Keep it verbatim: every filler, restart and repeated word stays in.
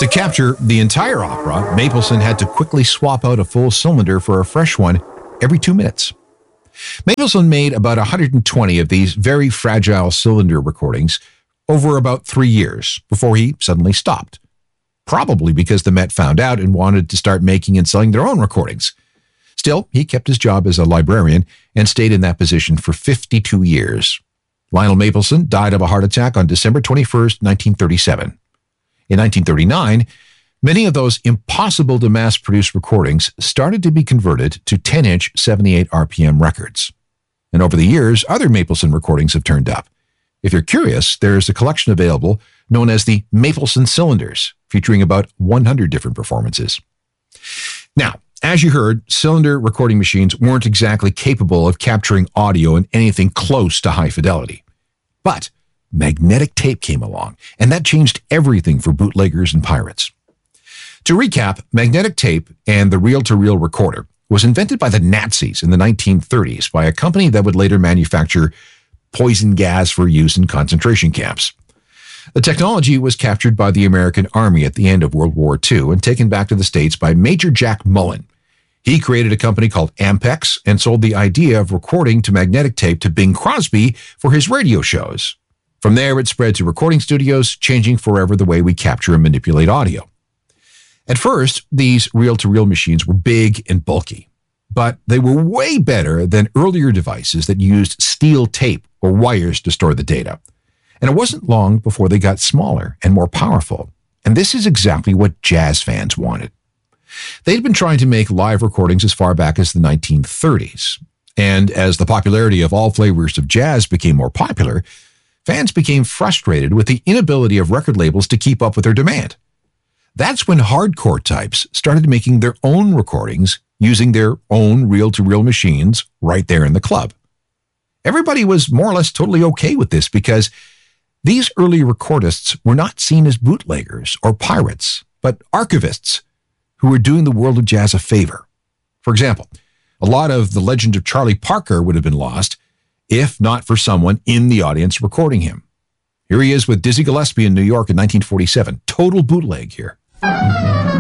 To capture the entire opera, Mapleson had to quickly swap out a full cylinder for a fresh one every two minutes. Mapleson made about one hundred twenty of these very fragile cylinder recordings over about three years before he suddenly stopped. Probably because the Met found out and wanted to start making and selling their own recordings. Still, he kept his job as a librarian and stayed in that position for fifty-two years. Lionel Mapleson died of a heart attack on December twenty-first, nineteen thirty-seven. In nineteen thirty-nine, many of those impossible to mass-produce recordings started to be converted to ten-inch seventy-eight R P M records. And over the years, other Mapleson recordings have turned up. If you're curious, there's a collection available known as the Mapleson Cylinders, featuring about one hundred different performances. Now, as you heard, cylinder recording machines weren't exactly capable of capturing audio in anything close to high fidelity. But magnetic tape came along, and that changed everything for bootleggers and pirates. To recap, magnetic tape and the reel-to-reel recorder was invented by the Nazis in the nineteen thirties by a company that would later manufacture poison gas for use in concentration camps. The technology was captured by the American Army at the end of World War Two and taken back to the States by Major Jack Mullen. He created a company called Ampex and sold the idea of recording to magnetic tape to Bing Crosby for his radio shows. From there, it spread to recording studios, changing forever the way we capture and manipulate audio. At first, these reel-to-reel machines were big and bulky, but they were way better than earlier devices that used steel tape or wires to store the data. And it wasn't long before they got smaller and more powerful. And this is exactly what jazz fans wanted. They'd been trying to make live recordings as far back as the nineteen thirties. And as the popularity of all flavors of jazz became more popular, fans became frustrated with the inability of record labels to keep up with their demand. That's when hardcore types started making their own recordings using their own reel-to-reel machines right there in the club. Everybody was more or less totally okay with this because these early recordists were not seen as bootleggers or pirates, but archivists who were doing the world of jazz a favor. For example, a lot of the legend of Charlie Parker would have been lost if not for someone in the audience recording him. Here he is with Dizzy Gillespie in New York in nineteen forty-seven. Total bootleg here.